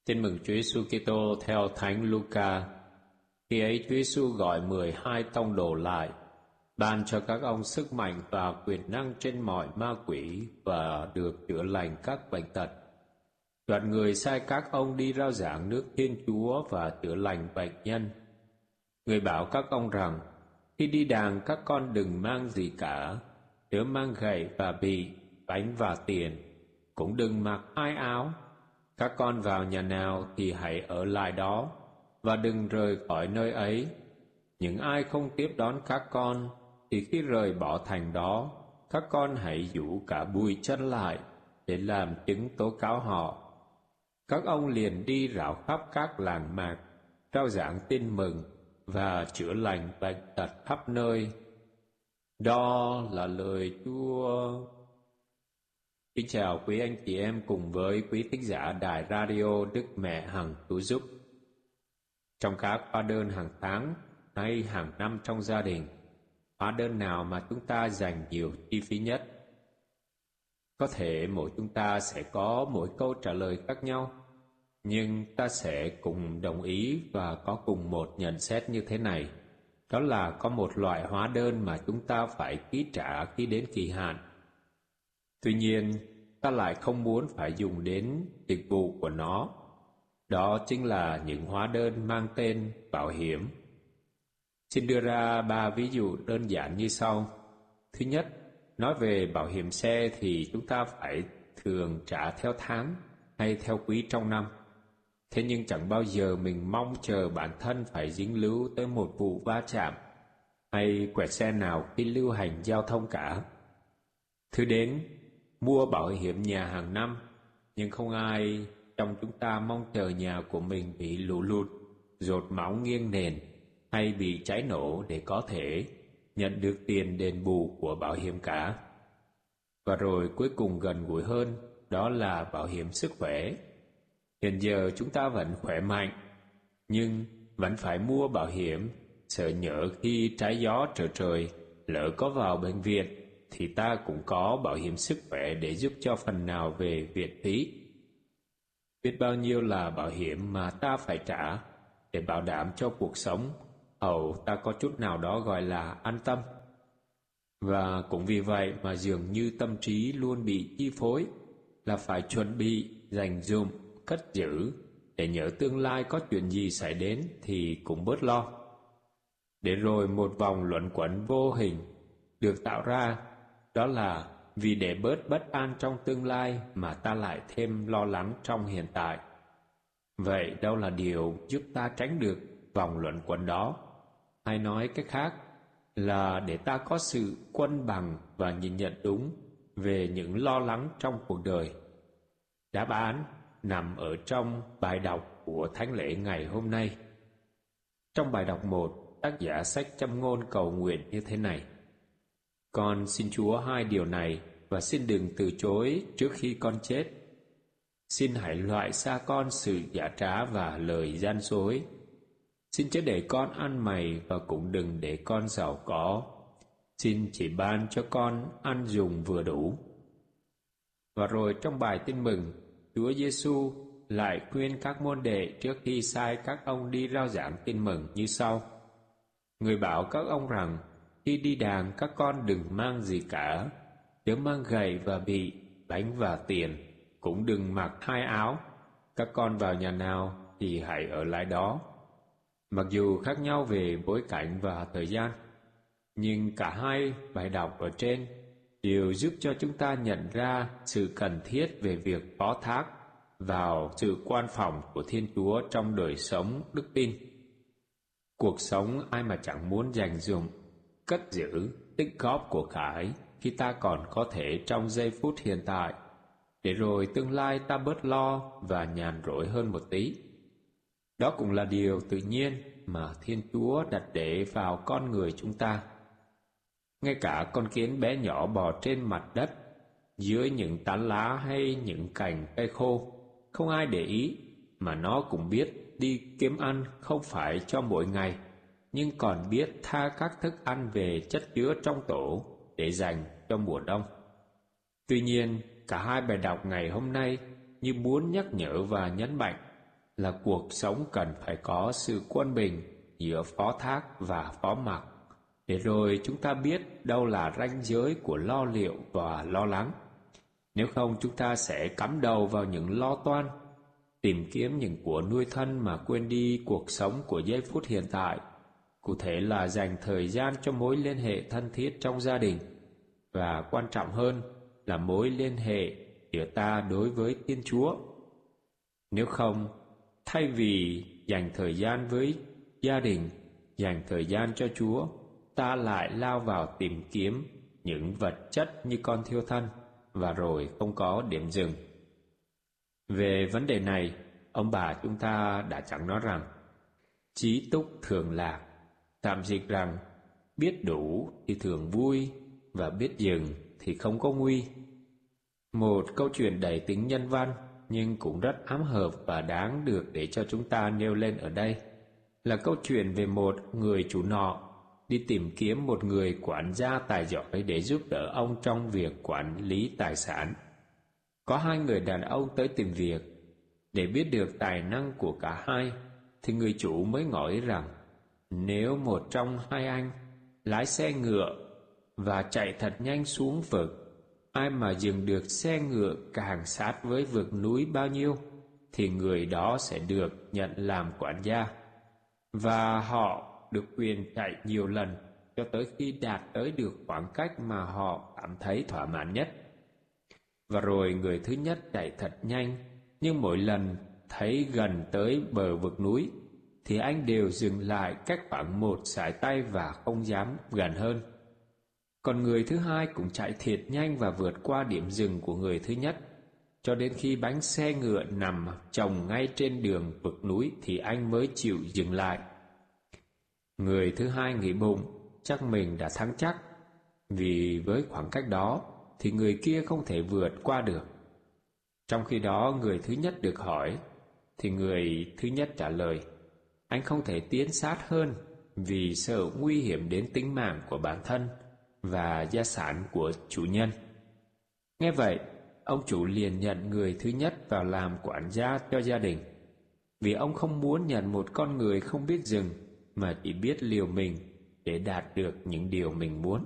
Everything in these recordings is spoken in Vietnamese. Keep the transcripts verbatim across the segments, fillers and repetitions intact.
Tin mừng Chúa Giêsu Kitô theo Thánh Luca. Khi ấy Chúa Giêsu gọi mười hai tông đồ lại, ban cho các ông sức mạnh và quyền năng trên mọi ma quỷ và được chữa lành các bệnh tật. Đoạn người sai các ông đi rao giảng nước Thiên Chúa và chữa lành bệnh nhân. Người bảo các ông rằng, khi đi đàng các con đừng mang gì cả, chớ mang gậy và bì, bánh và tiền, cũng đừng mặc hai áo. Các con vào nhà nào thì hãy ở lại đó, và đừng rời khỏi nơi ấy. Những ai không tiếp đón các con, thì khi rời bỏ thành đó, các con hãy giũ cả bùi chân lại, để làm chứng tố cáo họ. Các ông liền đi rảo khắp các làng mạc, rao giảng tin mừng, và chữa lành bệnh tật khắp nơi. Đó là lời Chúa. Kính chào quý anh chị em cùng với quý thính giả đài radio Đức Mẹ Hằng Cứu Giúp. Trong các hóa đơn hàng tháng hay hàng năm trong gia đình, hóa đơn nào mà chúng ta dành nhiều chi phí nhất? Có thể mỗi chúng ta sẽ có mỗi câu trả lời khác nhau, nhưng ta sẽ cùng đồng ý và có cùng một nhận xét như thế này. Đó là có một loại hóa đơn mà chúng ta phải ký trả khi đến kỳ hạn. Tuy nhiên, ta lại không muốn phải dùng đến dịch vụ của nó. Đó chính là những hóa đơn mang tên bảo hiểm. Xin đưa ra ba ví dụ đơn giản như sau. Thứ nhất, nói về bảo hiểm xe thì chúng ta phải thường trả theo tháng hay theo quý trong năm. Thế nhưng chẳng bao giờ mình mong chờ bản thân phải dính líu tới một vụ va chạm hay quẹt xe nào khi lưu hành giao thông cả. Thứ đến, mua bảo hiểm nhà hàng năm, nhưng không ai trong chúng ta mong chờ nhà của mình bị lũ lụt, dột máu nghiêng nền hay bị cháy nổ để có thể nhận được tiền đền bù của bảo hiểm cả. Và rồi cuối cùng gần gũi hơn, đó là bảo hiểm sức khỏe. Hiện giờ chúng ta vẫn khỏe mạnh, nhưng vẫn phải mua bảo hiểm, sợ nhỡ khi trái gió trở trời, lỡ có vào bệnh viện, thì ta cũng có bảo hiểm sức khỏe để giúp cho phần nào về viện phí. Biết bao nhiêu là bảo hiểm mà ta phải trả để bảo đảm cho cuộc sống, hầu ta có chút nào đó gọi là an tâm. Và cũng vì vậy mà dường như tâm trí luôn bị chi phối, là phải chuẩn bị, dành dụm, cất giữ, để nhỡ tương lai có chuyện gì xảy đến thì cũng bớt lo. Để rồi một vòng luẩn quẩn vô hình được tạo ra, đó là vì để bớt bất an trong tương lai mà ta lại thêm lo lắng trong hiện tại. Vậy đâu là điều giúp ta tránh được vòng luẩn quẩn đó? Hay nói cách khác là để ta có sự cân bằng và nhìn nhận đúng về những lo lắng trong cuộc đời. Đáp án nằm ở trong bài đọc của Thánh lễ ngày hôm nay. Trong bài đọc một, tác giả sách Châm ngôn cầu nguyện như thế này: Con xin Chúa hai điều này và xin đừng từ chối trước khi con chết. Xin hãy loại xa con sự giả trá và lời gian dối. Xin chớ để con ăn mày và cũng đừng để con giàu có. Xin chỉ ban cho con ăn dùng vừa đủ. Và rồi trong bài tin mừng, Chúa Giêsu lại khuyên các môn đệ trước khi sai các ông đi rao giảng tin mừng như sau. Người bảo các ông rằng, khi đi đàng các con đừng mang gì cả, chớ mang gậy và bì, bánh và tiền, cũng đừng mặc hai áo. Các con vào nhà nào thì hãy ở lại đó. Mặc dù khác nhau về bối cảnh và thời gian, nhưng cả hai bài đọc ở trên đều giúp cho chúng ta nhận ra sự cần thiết về việc phó thác vào sự quan phòng của Thiên Chúa trong đời sống đức tin. Cuộc sống ai mà chẳng muốn dành dụm, cất giữ, tích góp của cải khi ta còn có thể trong giây phút hiện tại, để rồi tương lai ta bớt lo và nhàn rỗi hơn một tí. Đó cũng là điều tự nhiên mà Thiên Chúa đặt để vào con người chúng ta. Ngay cả con kiến bé nhỏ bò trên mặt đất, dưới những tán lá hay những cành cây khô, không ai để ý, mà nó cũng biết đi kiếm ăn không phải cho mỗi ngày, nhưng còn biết tha các thức ăn về chất chứa trong tổ để dành cho mùa đông. Tuy nhiên, cả hai bài đọc ngày hôm nay như muốn nhắc nhở và nhấn mạnh là cuộc sống cần phải có sự quân bình giữa phó thác và phó mặc, để rồi chúng ta biết đâu là ranh giới của lo liệu và lo lắng. Nếu không, chúng ta sẽ cắm đầu vào những lo toan, tìm kiếm những của nuôi thân mà quên đi cuộc sống của giây phút hiện tại, cụ thể là dành thời gian cho mối liên hệ thân thiết trong gia đình, và quan trọng hơn là mối liên hệ giữa ta đối với Thiên Chúa. Nếu không, thay vì dành thời gian với gia đình, dành thời gian cho Chúa, ta lại lao vào tìm kiếm những vật chất như con thiêu thân, và rồi không có điểm dừng. Về vấn đề này, ông bà chúng ta đã chẳng nói rằng trí túc thường lạc, tạm dịch rằng biết đủ thì thường vui, và biết dừng thì không có nguy. Một câu chuyện đầy tính nhân văn nhưng cũng rất ám hợp và đáng được để cho chúng ta nêu lên ở đây là câu chuyện về một người chủ nọ đi tìm kiếm một người quản gia tài giỏi để giúp đỡ ông trong việc quản lý tài sản. Có hai người đàn ông tới tìm việc. Để biết được tài năng của cả hai, thì người chủ mới ngỏ ý rằng nếu một trong hai anh lái xe ngựa và chạy thật nhanh xuống vực, ai mà dừng được xe ngựa càng sát với vực núi bao nhiêu, thì người đó sẽ được nhận làm quản gia, và họ được quyền chạy nhiều lần cho tới khi đạt tới được khoảng cách mà họ cảm thấy thỏa mãn nhất. Và rồi người thứ nhất chạy thật nhanh, nhưng mỗi lần thấy gần tới bờ vực núi thì anh đều dừng lại cách khoảng một sải tay và không dám gần hơn. Còn người thứ hai cũng chạy thiệt nhanh và vượt qua điểm dừng của người thứ nhất, cho đến khi bánh xe ngựa nằm chồng ngay trên đường vực núi thì anh mới chịu dừng lại. Người thứ hai nghĩ bụng chắc mình đã thắng chắc, vì với khoảng cách đó thì người kia không thể vượt qua được. Trong khi đó người thứ nhất được hỏi, thì người thứ nhất trả lời, anh không thể tiến sát hơn vì sợ nguy hiểm đến tính mạng của bản thân và gia sản của chủ nhân. Nghe vậy, ông chủ liền nhận người thứ nhất vào làm quản gia cho gia đình, vì ông không muốn nhận một con người không biết dừng mà chỉ biết liều mình để đạt được những điều mình muốn.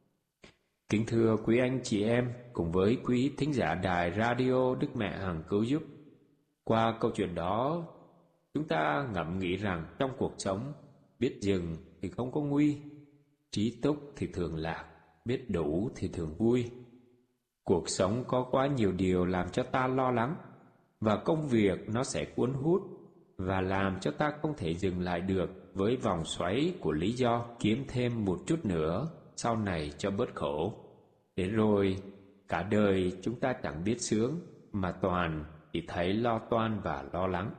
Kính thưa quý anh chị em cùng với quý thính giả đài radio Đức Mẹ Hằng Cứu Giúp, qua câu chuyện đó, chúng ta ngẫm nghĩ rằng trong cuộc sống, biết dừng thì không có nguy, trí túc thì thường lạc, biết đủ thì thường vui. Cuộc sống có quá nhiều điều làm cho ta lo lắng, và công việc nó sẽ cuốn hút và làm cho ta không thể dừng lại được với vòng xoáy của lý do kiếm thêm một chút nữa sau này cho bớt khổ. Để rồi cả đời chúng ta chẳng biết sướng, mà toàn chỉ thấy lo toan và lo lắng.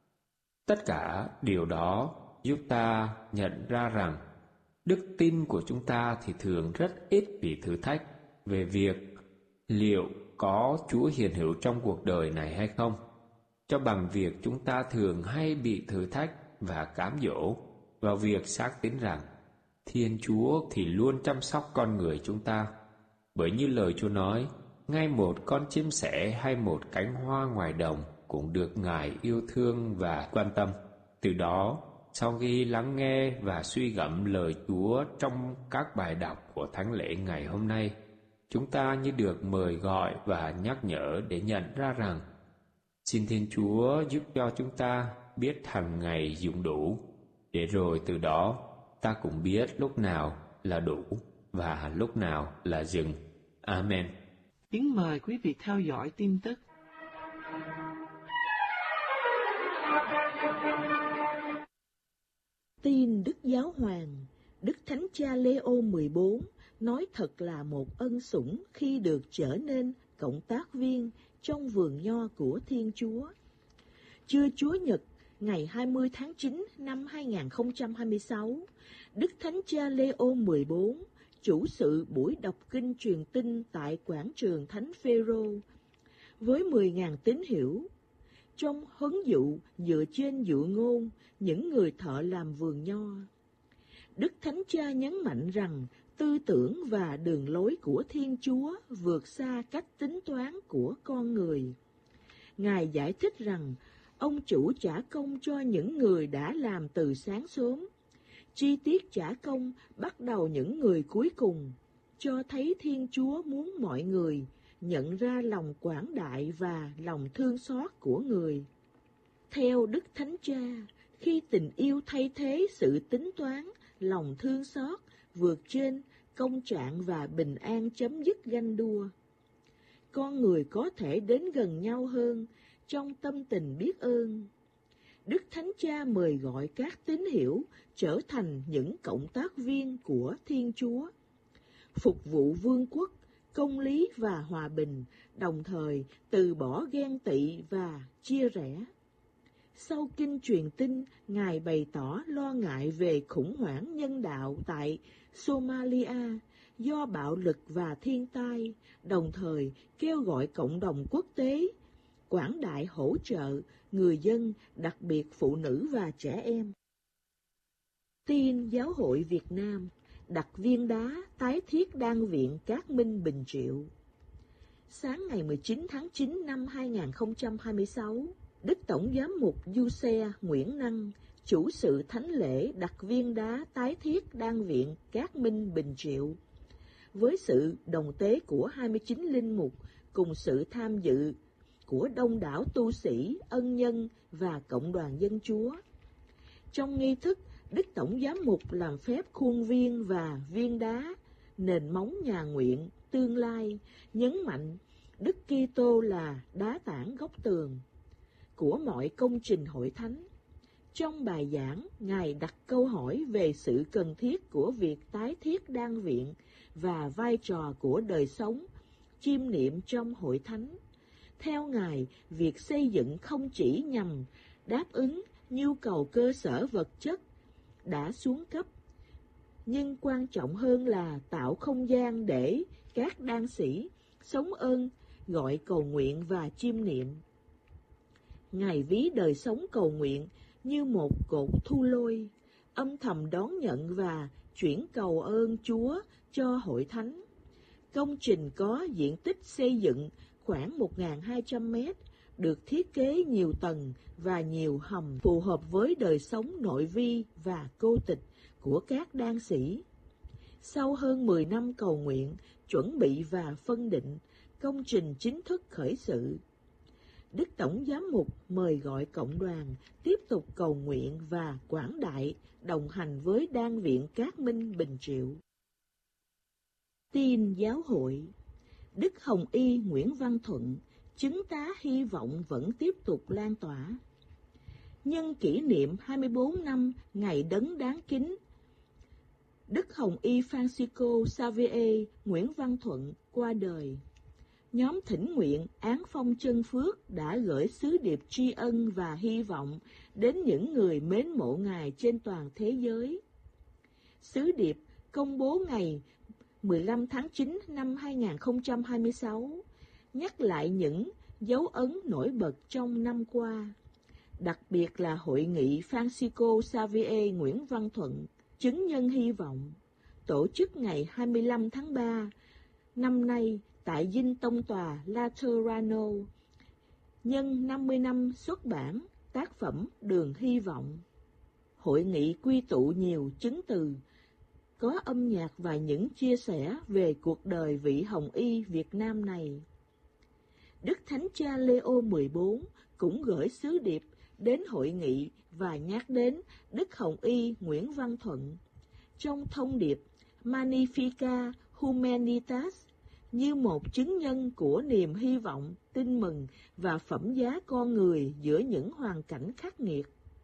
Tất cả điều đó giúp ta nhận ra rằng đức tin của chúng ta thì thường rất ít bị thử thách về việc liệu có Chúa hiện hữu trong cuộc đời này hay không, cho bằng việc chúng ta thường hay bị thử thách và cám dỗ vào việc xác tín rằng Thiên Chúa thì luôn chăm sóc con người chúng ta. Bởi như lời Chúa nói, ngay một con chim sẻ hay một cánh hoa ngoài đồng cũng được Ngài yêu thương và quan tâm. Từ đó, sau khi lắng nghe và suy gẫm lời Chúa trong các bài đọc của thánh lễ ngày hôm nay, chúng ta như được mời gọi và nhắc nhở để nhận ra rằng xin Thiên Chúa giúp cho chúng ta biết hàng ngày dùng đủ, để rồi từ đó ta cũng biết lúc nào là đủ và lúc nào là dừng. Amen. Kính mời quý vị theo dõi tin tức. Tin Đức Giáo Hoàng, Đức Thánh Cha Leo mười bốn nói thật là một ân sủng khi được trở nên cộng tác viên trong vườn nho của Thiên Chúa. Trưa Chúa Nhật, ngày hai mươi tháng chín năm hai nghìn không trăm hai mươi sáu, Đức Thánh Cha Leo mười bốn chủ sự buổi đọc kinh truyền tin tại quảng trường Thánh Phêrô với mười nghìn tín hữu. Trong huấn dụ dựa trên dụ ngôn những người thợ làm vườn nho, Đức Thánh Cha nhấn mạnh rằng tư tưởng và đường lối của Thiên Chúa vượt xa cách tính toán của con người. Ngài giải thích rằng Ông chủ trả công cho những người đã làm từ sáng sớm. Chi tiết trả công bắt đầu những người cuối cùng, cho thấy Thiên Chúa muốn mọi người nhận ra lòng quảng đại và lòng thương xót của người. Theo Đức Thánh Cha, khi tình yêu thay thế sự tính toán, lòng thương xót vượt trên công trạng và bình an chấm dứt ganh đua, con người có thể đến gần nhau hơn trong tâm tình biết ơn. Đức Thánh Cha mời gọi các tín hữu trở thành những cộng tác viên của Thiên Chúa, phục vụ vương quốc, công lý và hòa bình, đồng thời từ bỏ ghen tị và chia rẽ. Sau kinh truyền tin, Ngài bày tỏ lo ngại về khủng hoảng nhân đạo tại Somalia do bạo lực và thiên tai, đồng thời kêu gọi cộng đồng quốc tế quảng đại hỗ trợ người dân, đặc biệt phụ nữ và trẻ em. Tin Giáo hội Việt Nam đặt viên đá tái thiết đan viện Cát Minh Bình Triệu. Sáng ngày mười chín tháng chín năm hai nghìn không trăm hai mươi sáu, Đức Tổng Giám mục Du Xe Nguyễn Năng, chủ sự thánh lễ đặt viên đá tái thiết đan viện Cát Minh Bình Triệu, với sự đồng tế của hai mươi chín linh mục cùng sự tham dự của đông đảo tu sĩ, ân nhân và cộng đoàn dân Chúa. Trong nghi thức, Đức Tổng Giám mục làm phép khuôn viên và viên đá, nền móng nhà nguyện tương lai, nhấn mạnh Đức Kitô là đá tảng gốc tường của mọi công trình hội thánh. Trong bài giảng, Ngài đặt câu hỏi về sự cần thiết của việc tái thiết đan viện và vai trò của đời sống, chiêm niệm trong hội thánh. Theo Ngài, việc xây dựng không chỉ nhằm đáp ứng nhu cầu cơ sở vật chất đã xuống cấp, nhưng quan trọng hơn là tạo không gian để các đan sĩ sống ơn, gọi cầu nguyện và chiêm niệm. Ngài ví đời sống cầu nguyện như một cột thu lôi, âm thầm đón nhận và chuyển cầu ơn Chúa cho hội thánh. Công trình có diện tích xây dựng khoảng một nghìn hai trăm mét, được thiết kế nhiều tầng và nhiều hầm phù hợp với đời sống nội vi và cô tịch của các đan sĩ. Sau hơn mười năm cầu nguyện, chuẩn bị và phân định, công trình chính thức khởi sự. Đức Tổng Giám mục mời gọi cộng đoàn tiếp tục cầu nguyện và quảng đại, đồng hành với đan viện Cát Minh Bình Triệu. Tin Giáo hội. Đức Hồng Y Nguyễn Văn Thuận, chứng tá hy vọng vẫn tiếp tục lan tỏa. Nhân kỷ niệm hai mươi bốn năm ngày đấng đáng kính, Đức Hồng Y Francisco Xavier Nguyễn Văn Thuận qua đời, nhóm thỉnh nguyện Án Phong Chân Phước đã gửi sứ điệp tri ân và hy vọng đến những người mến mộ Ngài trên toàn thế giới. Sứ điệp công bố ngày mười lăm tháng chín năm hai nghìn không trăm hai mươi sáu, nhắc lại những dấu ấn nổi bật trong năm qua, đặc biệt là hội nghị Francisco Xavier Nguyễn Văn Thuận, chứng nhân hy vọng, tổ chức ngày hai mươi lăm tháng ba năm nay tại Dinh Tông Tòa Laterano, nhân năm mươi năm xuất bản tác phẩm Đường Hy Vọng. Hội nghị quy tụ nhiều chứng từ, có âm nhạc và những chia sẻ về cuộc đời vị Hồng Y Việt Nam này. Đức Thánh Cha Leo mười bốn cũng gửi sứ điệp đến hội nghị và nhắc đến Đức Hồng Y Nguyễn Văn Thuận trong thông điệp Magnificat Humanitas như một chứng nhân của niềm hy vọng, tin mừng và phẩm giá con người giữa những hoàn cảnh khắc nghiệt.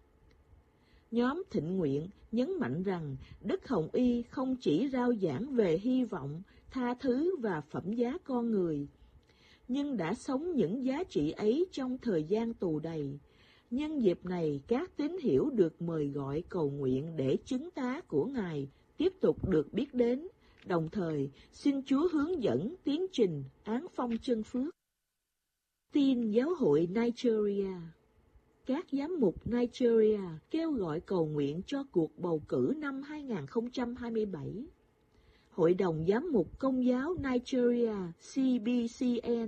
Nhóm thịnh nguyện nhấn mạnh rằng Đức Hồng Y không chỉ rao giảng về hy vọng, tha thứ và phẩm giá con người, nhưng đã sống những giá trị ấy trong thời gian tù đầy. Nhân dịp này, các tín hữu được mời gọi cầu nguyện để chứng tá của Ngài tiếp tục được biết đến, đồng thời xin Chúa hướng dẫn tiến trình Án Phong Chân Phước. Tin Giáo hội Nigeria. Các giám mục Nigeria kêu gọi cầu nguyện cho cuộc bầu cử năm hai nghìn không trăm hai mươi bảy. Hội đồng Giám mục Công giáo Nigeria C B C N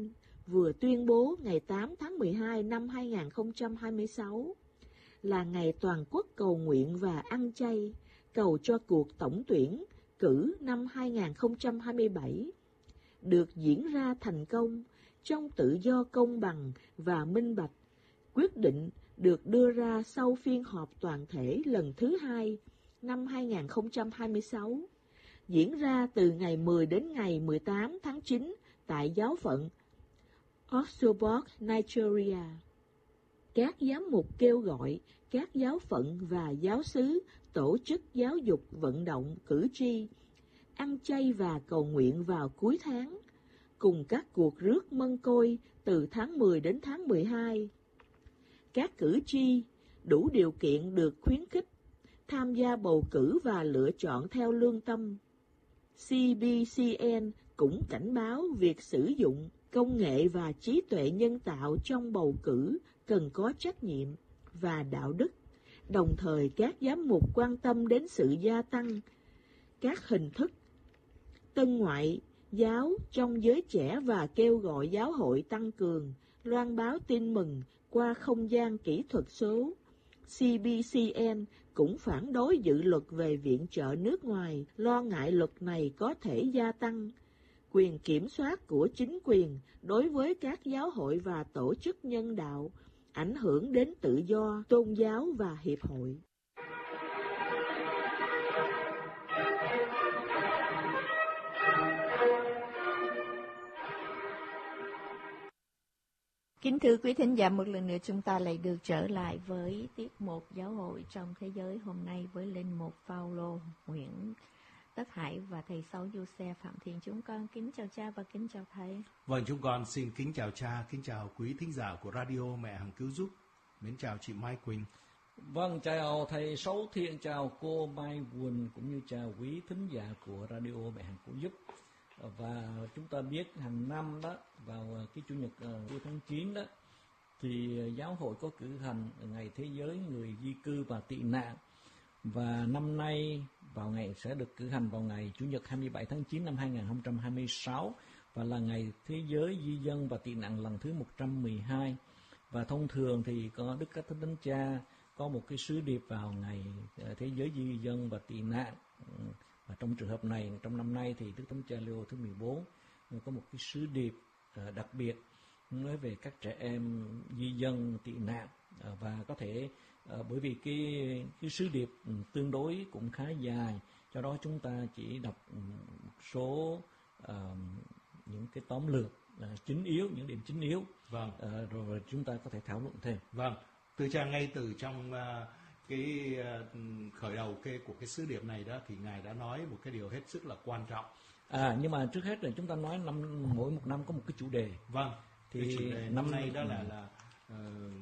vừa tuyên bố ngày tám tháng mười hai năm hai nghìn không trăm hai mươi sáu là ngày toàn quốc cầu nguyện và ăn chay, cầu cho cuộc tổng tuyển cử năm hai nghìn không trăm hai mươi bảy được diễn ra thành công trong tự do, công bằng và minh bạch. Quyết định được đưa ra sau phiên họp toàn thể lần thứ hai năm hai nghìn không trăm hai mươi sáu, diễn ra từ ngày mười đến ngày mười tám tháng chín tại giáo phận Oxford, Nigeria. Các giám mục kêu gọi các giáo phận và giáo xứ tổ chức giáo dục vận động cử tri ăn chay và cầu nguyện vào cuối tháng, cùng các cuộc rước mân côi từ tháng mười đến tháng mười hai. Các cử tri đủ điều kiện được khuyến khích tham gia bầu cử và lựa chọn theo lương tâm. xê bê xê en cũng cảnh báo việc sử dụng công nghệ và trí tuệ nhân tạo trong bầu cử cần có trách nhiệm và đạo đức, đồng thời các giám mục quan tâm đến sự gia tăng các hình thức tân ngoại giáo trong giới trẻ và kêu gọi giáo hội tăng cường loan báo tin mừng qua không gian kỹ thuật số. xê bê xê en cũng phản đối dự luật về viện trợ nước ngoài, lo ngại luật này có thể gia tăng quyền kiểm soát của chính quyền đối với các giáo hội và tổ chức nhân đạo, ảnh hưởng đến tự do tôn giáo và hiệp hội. Kính thưa quý thính giả, một lần nữa chúng ta lại được trở lại với tiết mục Giáo hội trong thế giới hôm nay với linh mục Phaolô Nguyễn Tất Hải và thầy Sáu Giuse Phạm Thiên. Chúng con kính chào cha và kính chào thầy. Vâng, chúng con xin kính chào cha, kính chào quý thính giả của Radio Mẹ Hằng Cứu Giúp. Mến chào chị Mai Quỳnh. Vâng, chào thầy Sáu Thiên, chào cô Mai Quỳnh cũng như chào quý thính giả của Radio Mẹ Hằng Cứu Giúp. Và chúng ta biết hàng năm đó, vào cái Chủ nhật cuối tháng chín đó, thì giáo hội có cử hành ngày thế giới người di cư và tị nạn. Và năm nay vào ngày sẽ được cử hành vào ngày Chủ nhật hai mươi bảy tháng chín năm hai nghìn không trăm hai mươi sáu và là ngày thế giới di dân và tị nạn lần thứ một trăm mười hai. Và thông thường thì có Đức Các Thánh Thánh Cha có một cái sứ điệp vào ngày thế giới di dân và tị nạn. Và trong trường hợp này, trong năm nay thì Đức Thánh Cha Leo thứ mười bốn có một cái sứ điệp đặc biệt nói về các trẻ em di dân tị nạn. Và có thể bởi vì cái cái sứ điệp tương đối cũng khá dài, cho đó chúng ta chỉ đọc một số uh, những cái tóm lược uh, chính yếu, những điểm chính yếu. Vâng. Uh, rồi chúng ta có thể thảo luận thêm. Vâng, từ cha ngay từ trong uh, cái uh, khởi đầu cái của cái sứ điệp này đó thì ngài đã nói một cái điều hết sức là quan trọng. À, nhưng mà trước hết là chúng ta nói năm mỗi một năm có một cái chủ đề. Vâng. Thì cái chủ đề năm, năm nay đó là là uh,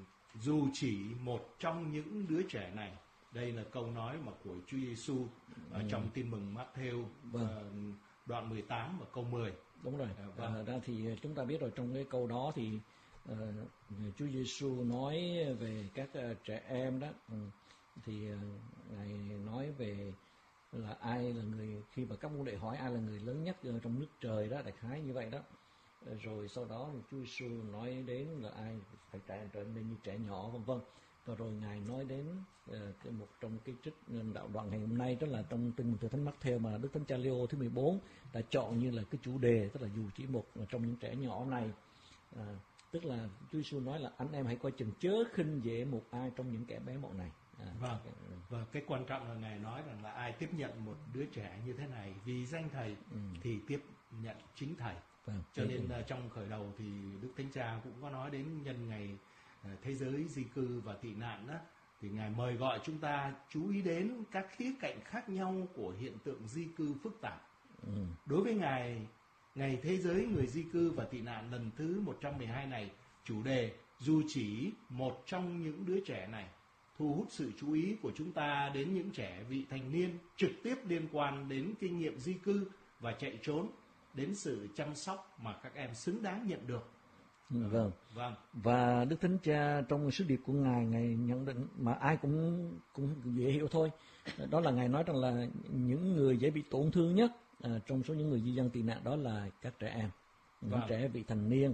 dù chỉ một trong những đứa trẻ này. Đây là câu nói mà của Chúa Giêsu ở ừ. trong Tin mừng Matthew vâng. uh, đoạn mười tám và câu mười. Đúng rồi. À, vâng. à, ra thì chúng ta biết rồi, trong cái câu đó thì uh, Chúa Giêsu nói về các uh, trẻ em đó, ừ, thì uh, ngài nói về là ai là người, khi mà các môn đệ hỏi ai là người lớn nhất uh, trong nước trời đó, đại khái như vậy đó. Rồi sau đó thì Chúa Giêsu nói đến là ai phải trở nên như trẻ nhỏ, vân vân. Và rồi ngài nói đến uh, cái một trong cái trích đạo đoạn ngày hôm nay, đó là trong Tin mừng từ Thánh Mắc-theo mà Đức Thánh Cha Leo thứ mười bốn đã chọn như là cái chủ đề, tức là dù chỉ một trong những trẻ nhỏ này, uh, tức là Chúa Giêsu nói là anh em hãy coi chừng chớ khinh dễ một ai trong những kẻ bé mọn này. À, vâng. Và cái quan trọng là ngài nói rằng là ai tiếp nhận một đứa trẻ như thế này vì danh thầy ừ. thì tiếp nhận chính thầy. Vâng, cho nên uh, trong khởi đầu thì Đức Thánh Cha cũng có nói đến nhân ngày uh, thế giới di cư và tị nạn đó, thì ngài mời gọi chúng ta chú ý đến các khía cạnh khác nhau của hiện tượng di cư phức tạp. Ừ. Đối với ngài, ngày thế giới người di cư và tị nạn lần thứ một trăm mười hai này, chủ đề dù chỉ một trong những đứa trẻ này thu hút sự chú ý của chúng ta đến những trẻ vị thành niên trực tiếp liên quan đến kinh nghiệm di cư và chạy trốn, đến sự chăm sóc mà các em xứng đáng nhận được. Vâng. Vâng. Và Đức Thánh Cha trong sứ điệp của ngài, ngài nhận định mà ai cũng cũng dễ hiểu thôi. Đó là ngài nói rằng là những người dễ bị tổn thương nhất à, trong số những người di dân tị nạn đó là các trẻ em, những vâng. trẻ vị thành niên,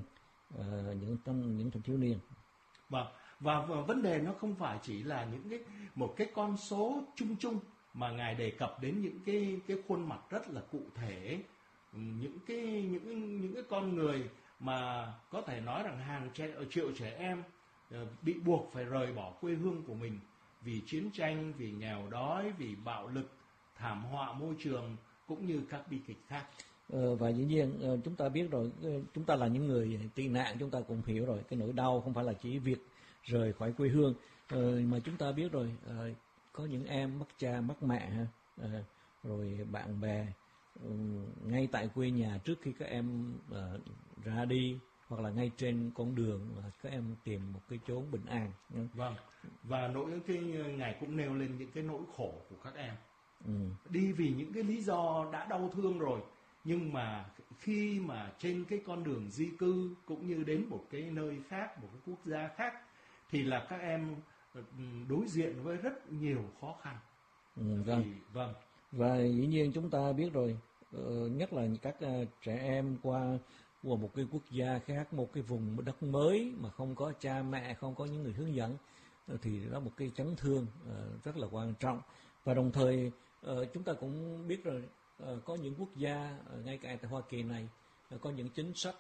uh, những tâm những thanh thiếu niên. Vâng, và, và vấn đề nó không phải chỉ là những cái một cái con số chung chung, mà Ngài đề cập đến những cái cái khuôn mặt rất là cụ thể, những cái những những cái con người mà có thể nói rằng hàng triệu trẻ em bị buộc phải rời bỏ quê hương của mình vì chiến tranh, vì nghèo đói, vì bạo lực, thảm họa môi trường cũng như các bi kịch khác. Ờ, và dĩ nhiên chúng ta biết rồi, chúng ta là những người tị nạn, chúng ta cũng hiểu rồi, cái nỗi đau không phải là chỉ việc rời khỏi quê hương, ờ, mà chúng ta biết rồi, ờ, có những em mất cha mất mẹ, ờ, rồi bạn bè um, ngay tại quê nhà trước khi các em uh, ra đi, hoặc là ngay trên con đường uh, các em tìm một cái chốn bình an. Vâng, và nỗi cái Ngài cũng nêu lên những cái nỗi khổ của các em. Ừ. Đi vì những cái lý do đã đau thương rồi, nhưng mà khi mà trên cái con đường di cư cũng như đến một cái nơi khác, một cái quốc gia khác, thì là các em đối diện với rất nhiều khó khăn. Ừ, vâng. Thì, vâng. Và dĩ nhiên chúng ta biết rồi, nhất là các trẻ em qua qua một cái quốc gia khác, một cái vùng đất mới mà không có cha mẹ, không có những người hướng dẫn, thì đó là một cái chấn thương rất là quan trọng. Và đồng thời chúng ta cũng biết rồi, có những quốc gia ngay cả tại Hoa Kỳ này có những chính sách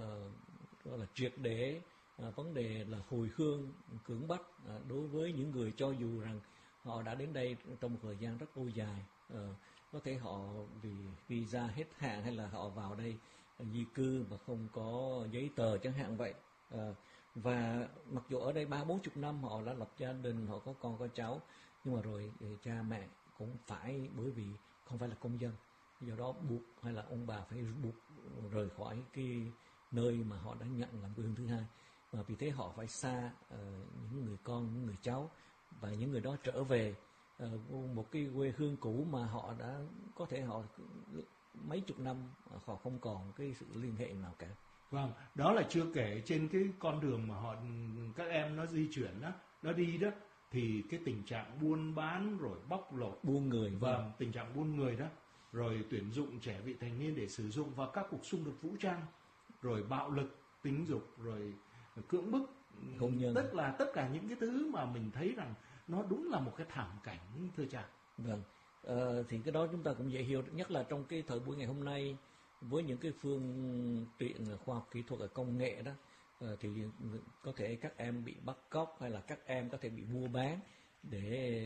gọi là triệt để vấn đề là hồi hương cưỡng bắt đối với những người, cho dù rằng họ đã đến đây trong một thời gian rất lâu dài, ờ, có thể họ vì visa hết hạn hay là họ vào đây di cư mà không có giấy tờ chẳng hạn vậy, ờ, và mặc dù ở đây ba bốn chục năm họ đã lập gia đình, họ có con có cháu, nhưng mà rồi cha mẹ cũng phải, bởi vì không phải là công dân, do đó buộc hay là ông bà phải buộc rời khỏi cái nơi mà họ đã nhận làm quê hương thứ hai, và vì thế họ phải xa uh, những người con, những người cháu, và những người đó trở về uh, một cái quê hương cũ mà họ đã có thể họ mấy chục năm họ không còn cái sự liên hệ nào cả. Vâng, đó là chưa kể trên cái con đường mà họ các em nó di chuyển đó, nó đi đó, thì cái tình trạng buôn bán rồi bóc lột, buôn người, vâng, vâng, tình trạng buôn người đó, rồi tuyển dụng trẻ vị thành niên để sử dụng vào các cuộc xung đột vũ trang, rồi bạo lực tính dục, rồi cưỡng bức hôn nhân, tức là tất cả những cái thứ mà mình thấy rằng nó đúng là một cái thảm cảnh, thưa cha. Vâng, ờ, thì cái đó chúng ta cũng dễ hiểu, nhất là trong cái thời buổi ngày hôm nay với những cái phương tiện khoa học kỹ thuật và công nghệ đó, ờ, thì có thể các em bị bắt cóc hay là các em có thể bị mua bán để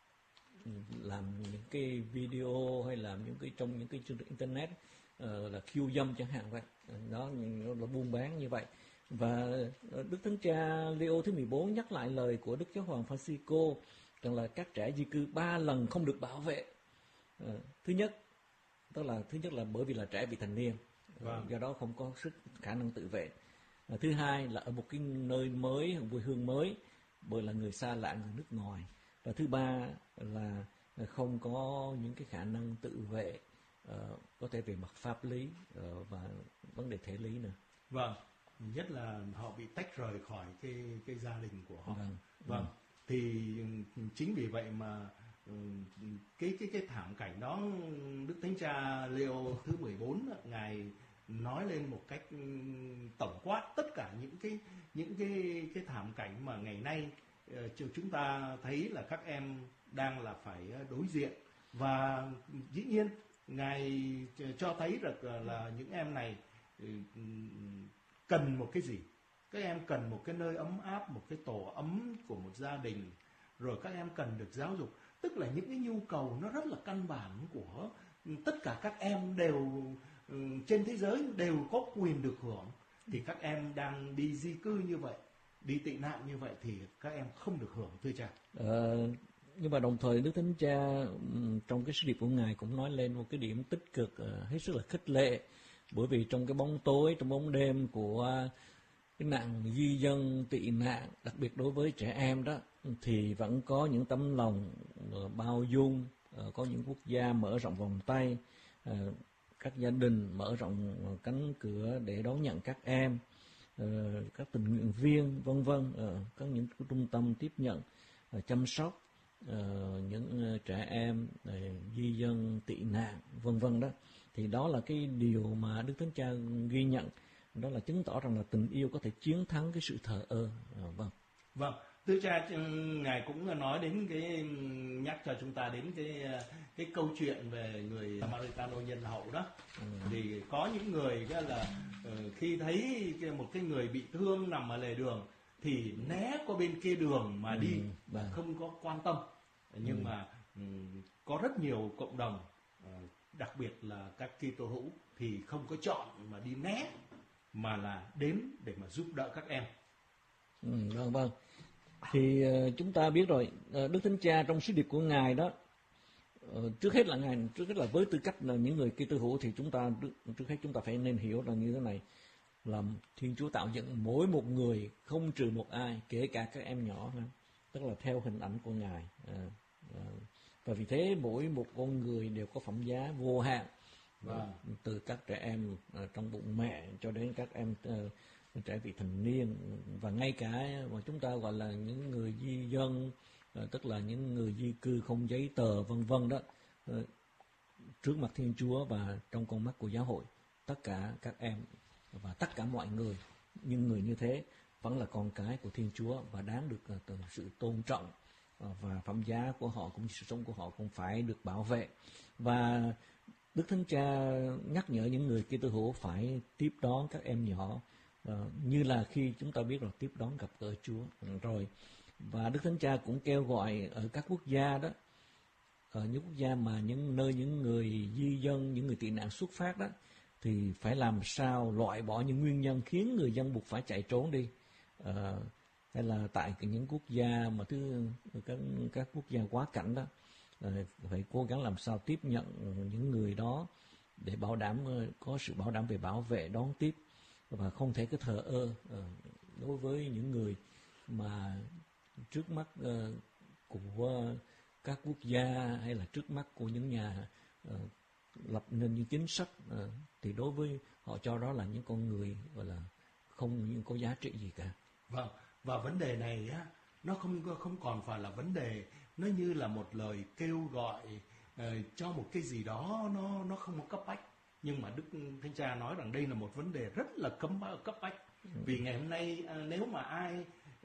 làm những cái video hay làm những cái trong những cái chương trình internet, uh, là khiêu dâm chẳng hạn vậy, đó là buôn bán như vậy. Và Đức Thánh Cha Leo thứ mười bốn nhắc lại lời của Đức Giáo hoàng Francisco rằng là các trẻ di cư ba lần không được bảo vệ. Uh, thứ nhất, đó là thứ nhất là bởi vì là trẻ vị thành niên, vâng. do đó không có sức khả năng tự vệ. Uh, thứ hai là ở một cái nơi mới, quê hương mới, bởi là người xa lạ, người nước ngoài. Và thứ ba là không có những cái khả năng tự vệ, uh, có thể về mặt pháp lý uh, và vấn đề thể lý nữa. Vâng, nhất là họ bị tách rời khỏi cái cái gia đình của họ. Vâng, vâng. Ừ. Thì chính vì vậy mà cái cái cái thảm cảnh đó, Đức Thánh Cha Leo thứ mười bốn ngài nói lên một cách tổng quát tất cả những cái những cái cái thảm cảnh mà ngày nay chúng ta thấy là các em đang là phải đối diện. Và dĩ nhiên ngài cho thấy được là những em này cần một cái gì. Các em cần một cái nơi ấm áp, một cái tổ ấm của một gia đình, rồi các em cần được giáo dục. Tức là những cái nhu cầu nó rất là căn bản của tất cả các em đều trên thế giới đều có quyền được hưởng. Thì các em đang đi di cư như vậy, đi tị nạn như vậy thì các em không được hưởng, thưa cha. Ờ, nhưng mà đồng thời Đức Thánh Cha trong cái sứ điệp của ngài cũng nói lên một cái điểm tích cực uh, hết sức là khích lệ, bởi vì trong cái bóng tối, trong bóng đêm của cái nạn di dân tị nạn, đặc biệt đối với trẻ em đó, thì vẫn có những tấm lòng uh, bao dung, uh, có những quốc gia mở rộng vòng tay, uh, các gia đình mở rộng cánh cửa để đón nhận các em, uh, các tình nguyện viên vân vân, uh, có những trung tâm tiếp nhận, uh, chăm sóc uh, những uh, trẻ em uh, di dân tị nạn vân vân đó. Thì đó là cái điều mà Đức Thánh Cha ghi nhận, đó là chứng tỏ rằng là tình yêu có thể chiến thắng cái sự thờ ơ. À, vâng. Vâng, Thưa cha, ngài cũng nói đến cái, nhắc cho chúng ta đến cái cái câu chuyện về người Samaritano nhân hậu đó. Ừ. Thì có những người đó là khi thấy một cái người bị thương nằm ở lề đường thì né qua bên kia đường mà đi, ừ, không có quan tâm. Nhưng ừ. mà có rất nhiều cộng đồng, đặc biệt là các Kitô hữu thì không có chọn mà đi né, mà là đến để mà giúp đỡ các em. Ừ, vâng vâng. Thì uh, chúng ta biết rồi, uh, Đức Thánh Cha trong sứ điệp của ngài đó, uh, trước hết là ngài trước hết là với tư cách là những người Kitô hữu thì chúng ta trước hết chúng ta phải nên hiểu là như thế này, là Thiên Chúa tạo dựng mỗi một người không trừ một ai, kể cả các em nhỏ, tức là theo hình ảnh của ngài. Uh, uh, và vì thế mỗi một con người đều có phẩm giá vô hạn, và từ các trẻ em uh, trong bụng mẹ cho đến các em uh, trẻ vị thành niên, và ngay cả mà chúng ta gọi là những người di dân, tức là những người di cư không giấy tờ vân vân đó, trước mặt Thiên Chúa và trong con mắt của giáo hội, tất cả các em và tất cả mọi người, những người như thế vẫn là con cái của Thiên Chúa và đáng được từ sự tôn trọng, và phẩm giá của họ cũng như sự sống của họ cũng phải được bảo vệ. Và Đức Thánh Cha nhắc nhở những người Kitô hữu phải tiếp đón các em nhỏ, Uh, như là khi chúng ta biết rồi, tiếp đón gặp gỡ Chúa rồi. Và Đức Thánh Cha cũng kêu gọi ở các quốc gia đó, ở những quốc gia mà những nơi những người di dân, những người tị nạn xuất phát đó, thì phải làm sao loại bỏ những nguyên nhân khiến người dân buộc phải chạy trốn đi. Uh, hay là tại những quốc gia mà thứ các, các quốc gia quá cảnh đó, uh, phải cố gắng làm sao tiếp nhận những người đó để bảo đảm uh, có sự bảo đảm về bảo vệ đón tiếp, và không thể cứ thờ ơ uh, đối với những người mà trước mắt uh, của các quốc gia hay là trước mắt của những nhà uh, lập nên những chính sách, uh, thì đối với họ cho đó là những con người gọi là không có giá trị gì cả. Vâng, và vấn đề này á, nó không không còn phải là vấn đề, nó như là một lời kêu gọi uh, cho một cái gì đó nó nó không có cấp bách. Nhưng mà Đức Thánh Cha nói rằng đây là một vấn đề rất là cấm cấp bách. Vì ngày hôm nay nếu mà ai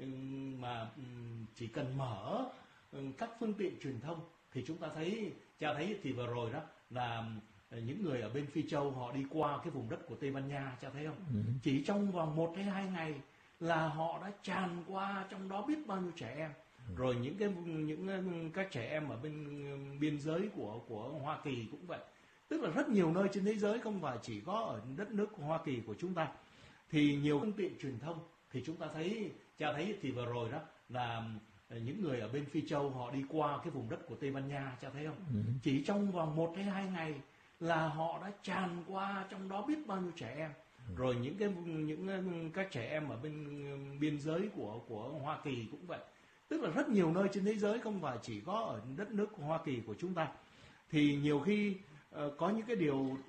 mà chỉ cần mở các phương tiện truyền thông thì chúng ta thấy, cha thấy thì vừa rồi đó là những người ở bên Phi Châu họ đi qua cái vùng đất của Tây Ban Nha, cha thấy không? Ừ. Chỉ trong vòng một hay hai ngày là họ đã tràn qua trong đó biết bao nhiêu trẻ em. Ừ. Rồi những cái những các trẻ em ở bên biên giới của của Hoa Kỳ cũng vậy. Tức là rất nhiều nơi trên thế giới, không phải chỉ có ở đất nước của Hoa Kỳ của chúng ta. Thì nhiều phương tiện truyền thông thì chúng ta thấy, cha thấy thì vừa rồi đó là những người ở bên Phi Châu họ đi qua cái vùng đất của Tây Ban Nha, cha thấy không? Ừ. Chỉ trong vòng một hay hai ngày là họ đã tràn qua trong đó biết bao nhiêu trẻ em. Ừ. Rồi những cái những các trẻ em ở bên biên giới của của Hoa Kỳ cũng vậy. Tức là rất nhiều nơi trên thế giới, không phải chỉ có ở đất nước của Hoa Kỳ của chúng ta. Thì nhiều khi Uh, có những cái điều